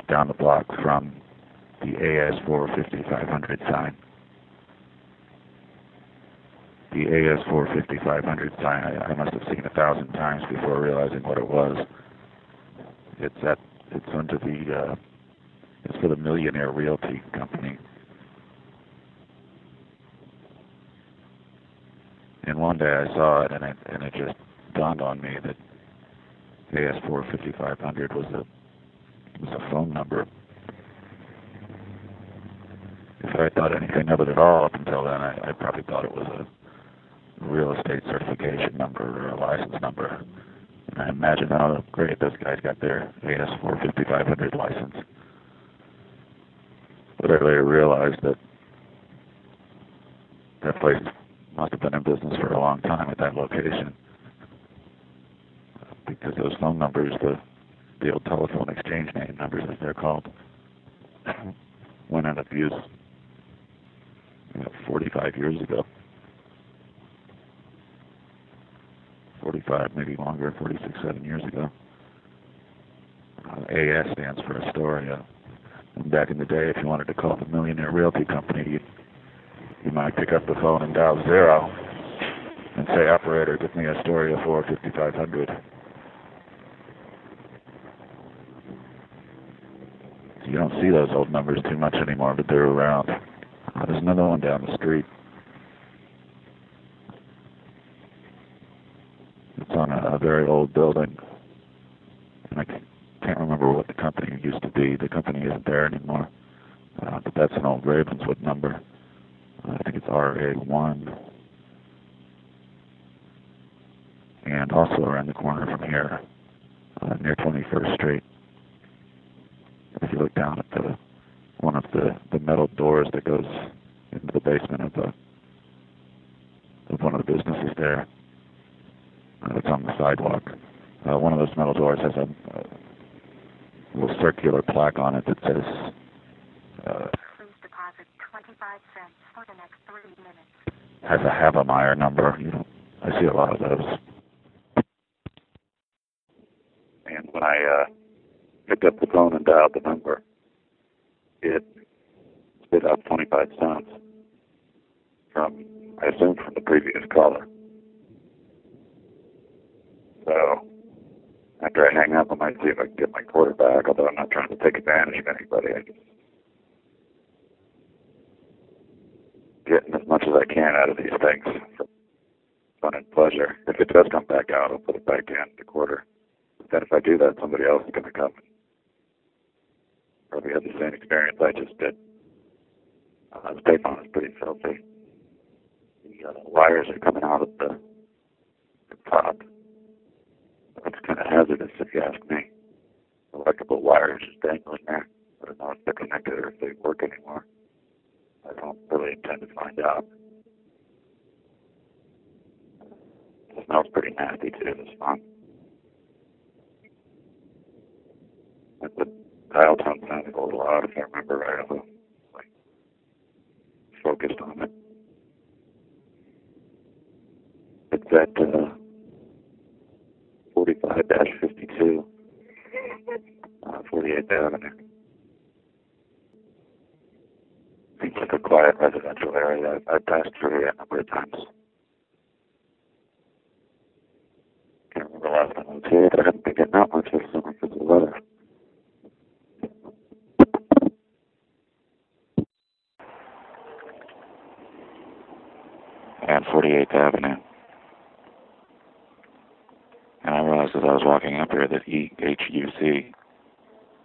down the block from the AS4 5500 sign. The AS4 5500 sign I must have seen 1,000 times before realizing what it was. It's for the Millionaire Realty Company. And one day I saw it, and it just dawned on me that AS4 5500 was a phone number. If I thought anything of it at all up until then, I probably thought it was a real estate certification number or a license number. And I imagined, oh, great, those guys got their AS4 5500 license. But I later realized that that place must have been in business for a long time at that location, because those phone numbers, the old telephone exchange name numbers as they're called, went out of use 45 years ago. 45, maybe longer, 46, 7 years ago. AS stands for Astoria. And back in the day, if you wanted to call the Millionaire Realty Company, you might pick up the phone and dial 0 and say, operator, give me Astoria 4 5500. You don't see those old numbers too much anymore, but they're around. There's another one down the street. It's on a very old building, and I can't remember what the company used to be. The company isn't there anymore, but that's an old Ravenswood number. I think it's RA1, and also around the corner from here, near 21st Street. If you look down at one of the metal doors that goes into the basement of one of the businesses there, it's on the sidewalk. One of those metal doors has a little circular plaque on it that says, please deposit 25 cents for the next 3 minutes. Has a Havemeyer number. I see a lot of those. And when I picked up the phone and dialed the number, it spit out 25 cents I assume from the previous caller. So after I hang up, I might see if I can get my quarter back, although I'm not trying to take advantage of anybody. I'm just getting as much as I can out of these things for fun and pleasure. If it does come back out, I'll put it back in the quarter. But then if I do that, somebody else is going to come and probably have the same experience I just did. The payphone is pretty filthy. The wires are coming out of the top. That's kind of hazardous if you ask me. Electrical wires just dangling there. I don't know if they're connected or if they work anymore. I don't really intend to find out. It smells pretty nasty too, this phone. But the dial tone sounded a little odd if I remember right. I was focused on it. It's at 45-52, 48th Avenue. Seems like a quiet residential area. I've passed through here a number of times. Can't remember the last time I was here, but I haven't been getting out much this summer because of the weather. And 48th Avenue. And I realized as I was walking up here that EHUC